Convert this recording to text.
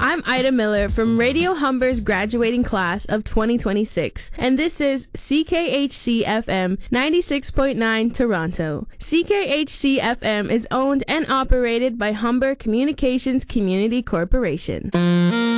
I'm Ida Miller from Radio Humber's graduating class of 2026, and this is CKHC FM 96.9 Toronto. CKHC FM is owned and operated by Humber Communications Community Corporation.